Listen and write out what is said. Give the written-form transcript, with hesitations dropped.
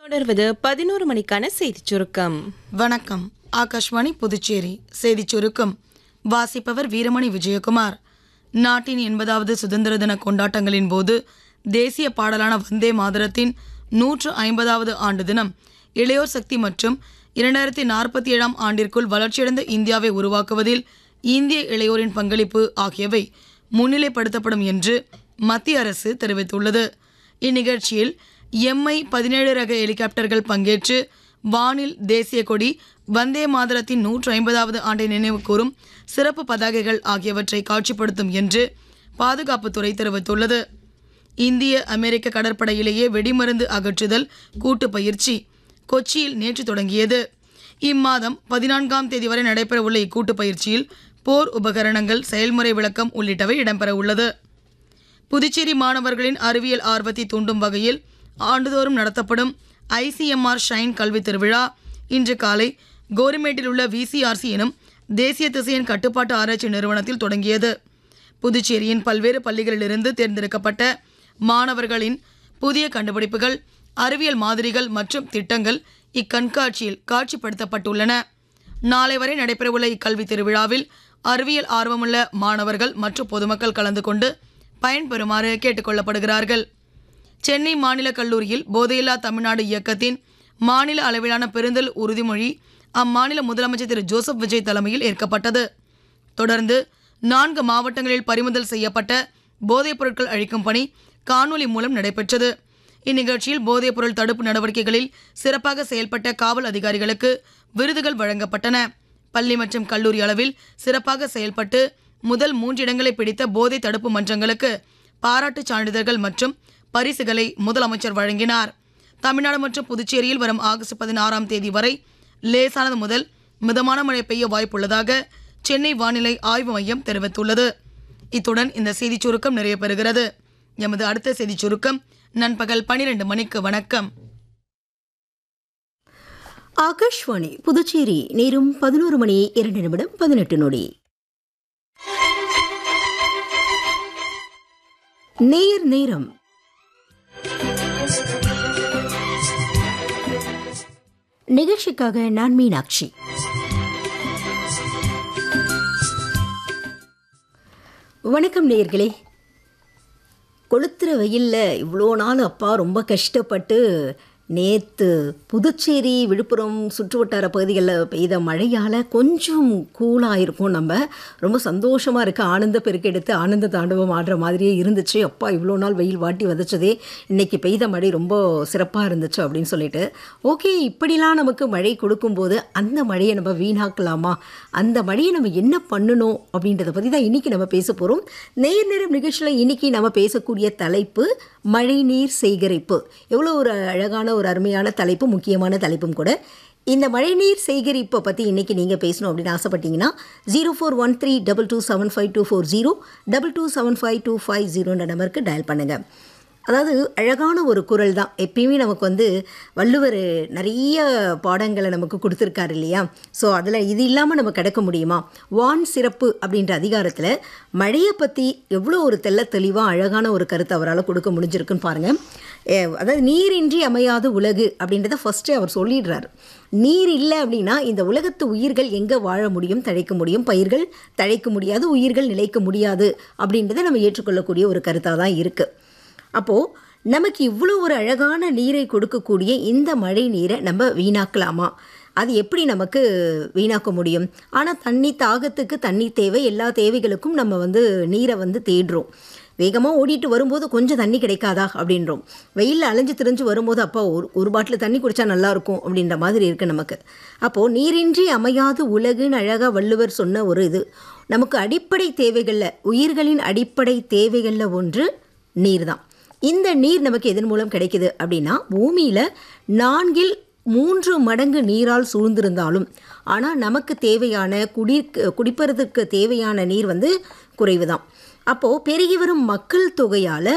தொடர்வது 11 மணிக்கான செய்திச் சுருக்கம். வணக்கம். ஆகாஷ்வாணி புதுச்சேரி செய்திச் சுருக்கம் வாசிப்பவர் வீரமணி விஜயகுமார். நாட்டின் 80வது சுதந்திர தின கொண்டாட்டங்களின் போது தேசிய பாடலான வந்தே மாதரத்தின் 150வது ஆண்டு தினம் இளையோர் சக்தி மற்றும் 2047ஆம் ஆண்டிற்குள் வளர்ச்சியடைந்த இந்தியாவை உருவாக்குவதில் இந்திய இளையோரின் பங்களிப்பு ஆகியவை முன்னிலைப்படுத்தப்படும் என்று மத்திய அரசு தெரிவித்துள்ளது. இந்நிகழ்ச்சியில் MI-17 ரக ஹெலிகாப்டர்கள் பங்கேற்று வானில் தேசிய கொடி, வந்தே மாதரத்தின் 150வது ஆண்டை நினைவு கூறும் சிறப்பு பதாகைகள் ஆகியவற்றை காட்சிப்படுத்தும் என்று பாதுகாப்புத்துறை தெரிவித்துள்ளது. இந்திய அமெரிக்க கடற்படையிலேயே வெடிமருந்து அகற்றுதல் கூட்டு பயிற்சி கொச்சியில் நேற்று தொடங்கியது. இம்மாதம் 14ஆம் தேதி வரை நடைபெறவுள்ள இக்கூட்டு பயிற்சியில் போர் உபகரணங்கள், செயல்முறை விளக்கம் உள்ளிட்டவை இடம்பெற உள்ளது. புதுச்சேரி மாணவர்களின் அறிவியல் ஆர்வத்தை தூண்டும் வகையில் ஆண்டுதோறும் நடத்தப்படும் ICMR ஷைன் கல்வி திருவிழா இன்று காலை கோரிமேட்டில் உள்ள VCRC எனும் தேசிய திசையன் கட்டுப்பாட்டு ஆராய்ச்சி நிறுவனத்தில் தொடங்கியது. புதுச்சேரியின் பல்வேறு பள்ளிகளிலிருந்து தேர்ந்தெடுக்கப்பட்ட மாணவர்களின் புதிய கண்டுபிடிப்புகள், அறிவியல் மாதிரிகள் மற்றும் திட்டங்கள் இக்கண்காட்சியில் காட்சிப்படுத்தப்பட்டுள்ளன. நாளை வரை நடைபெறவுள்ள இக்கல்வி திருவிழாவில் அறிவியல் ஆர்வமுள்ள மாணவர்கள் மற்றும் பொதுமக்கள் கலந்து கொண்டு பயன்பெறுமாறு கேட்டுக்கொள்ளப்படுகிறார்கள். சென்னை மாநில கல்லூரியில் போதையில்லா தமிழ்நாடு இயக்கத்தின் மாநில அளவிலான பெருந்தல் உறுதிமொழி அம்மாநில முதலமைச்சர் திரு ஜோசப் விஜய் தலைமையில் ஏற்கப்பட்டது. தொடர்ந்து 4 மாவட்டங்களில் பறிமுதல் செய்யப்பட்ட போதைப் பொருட்கள் அழிக்கும் பணி காணொலி மூலம் நடைபெற்றது. இந்நிகழ்ச்சியில் போதைப் பொருள் தடுப்பு நடவடிக்கைகளில் சிறப்பாக செயல்பட்ட காவல் அதிகாரிகளுக்கு விருதுகள் வழங்கப்பட்டன. பள்ளி மற்றும் கல்லூரி அளவில் சிறப்பாக செயல்பட்டு முதல் 3 இடங்களை பிடித்த போதை தடுப்பு மன்றங்களுக்கு பாராட்டுச் சான்றிதழ்கள் மற்றும் பரிசுகளை முதலமைச்சர் வழங்கினார். தமிழ்நாடு மற்றும் புதுச்சேரியில் வரும் ஆகஸ்ட் 16ஆம் தேதி வரை லேசானது முதல் மிதமான மழை பெய்ய வாய்ப்புள்ளதாக சென்னை வானிலை ஆய்வு மையம் தெரிவித்துள்ளது. இத்துடன் இந்த செய்திச் சுருக்கம் நிறைவு பெறுகிறது. எமது அடுத்த செய்திச் சுருக்கம் நண்பகல் 12 மணிக்கு. வணக்கம். ஆகாஷ்வாணி புதுச்சேரி. நேரம் 11 மணி 2 நிமிடம் 18 நொடி. நேயர் நேரம். நிகழ்ச்சிக்காக நான் மீனாட்சி. வணக்கம் நேயர்களே. கொளுத்துற வெயில்ல இவ்வளோ நாள் அப்பா ரொம்ப கஷ்டப்பட்டு நேற்று புதுச்சேரி, விழுப்புரம் சுற்றுவட்டார பகுதிகளில் பெய்த மழையால் கொஞ்சம் கூலாக இருக்கும். நம்ம ரொம்ப சந்தோஷமாக இருக்க, ஆனந்த பெருக்கெடுத்து ஆனந்த தாண்டவம் ஆடுற மாதிரியே இருந்துச்சு. அப்பா இவ்வளோ நாள் வெயில் வாட்டி வதச்சதே, இன்றைக்கி பெய்த மழை ரொம்ப சிறப்பாக இருந்துச்சு அப்படின்னு சொல்லிட்டு, ஓகே இப்படிலாம் நமக்கு மழை கொடுக்கும்போது அந்த மழையை நம்ம வீணாக்கலாமா, அந்த மழையை நம்ம என்ன பண்ணணும் அப்படின்றத பற்றி தான் இன்றைக்கி நம்ம பேச போகிறோம். நேர் நேரம் நிகழ்ச்சியில் இன்றைக்கி நம்ம பேசக்கூடிய தலைப்பு மழைநீர் சேகரிப்பு. எவ்வளோ ஒரு அழகான ஒரு அருமையான தலைப்பு, முக்கியமான தலைப்பும் கூட. இந்த மழைநீர் சேகரிப்பை பற்றி இன்றைக்கி நீங்கள் பேசணும் அப்படின்னு ஆசைப்பட்டீங்கன்னா 0413227524 22752550 நம்பருக்கு டயல் பண்ணுங்கள். அதாவது அழகான ஒரு குரல் தான். எப்பயுமே நமக்கு வள்ளுவர் நிறைய பாடங்களை நமக்கு கொடுத்துருக்காரு இல்லையா? ஸோ அதில் இது இல்லாமல் நம்ம கிடக்க முடியுமா? வான் சிறப்பு அப்படின்ற அதிகாரத்தில் மழையை பற்றி எவ்வளோ ஒரு தெளிவாக அழகான ஒரு கருத்தை அவரால் கொடுக்க முடிஞ்சிருக்குன்னு பாருங்கள். அதாவது நீரின்றி அமையாத உலகு அப்படின்றத ஃபஸ்ட்டு அவர் சொல்லிடுறார். நீர் இல்லை அப்படின்னா இந்த உலகத்து உயிர்கள் எங்கே வாழ முடியும், தழைக்க முடியும்? பயிர்கள் தழைக்க முடியாது, உயிர்கள் நிலைக்க முடியாது அப்படின்றத நம்ம ஏற்றுக்கொள்ளக்கூடிய ஒரு கருத்தாக தான் இருக்குது. அப்போது நமக்கு இவ்வளோ ஒரு அழகான நீரை கொடுக்கக்கூடிய இந்த மழை நீரை நம்ம வீணாக்கலாமா? அது எப்படி நமக்கு வீணாக்க முடியும்? ஆனால் தாகத்துக்கு தண்ணி தேவை, எல்லா தேவைகளுக்கும் நம்ம நீரை தேடுறோம். வேகமாக ஓடிட்டு வரும்போது கொஞ்சம் தண்ணி கிடைக்காதா அப்படின்றோம். வெயிலில் அலைஞ்சு திரிஞ்சு வரும்போது அப்பா ஒரு பாட்டில் தண்ணி குடித்தா நல்லாயிருக்கும் அப்படின்ற மாதிரி இருக்குது நமக்கு. அப்போது நீரின்றி அமையாது உலகுன்னு அழகாக வள்ளுவர் சொன்ன ஒரு இது. நமக்கு அடிப்படை தேவைகளில், உயிர்களின் அடிப்படை தேவைகளில் ஒன்று நீர் தான். இந்த நீர் நமக்கு எதன் மூலம் கிடைக்குது அப்படின்னா, பூமியில் 4/3 மடங்கு நீரால் சூழ்ந்திருந்தாலும் ஆனால் நமக்கு தேவையான குடிப்பதற்கு தேவையான நீர் குறைவு தான். அப்போது பெருகி வரும் மக்கள் தொகையால்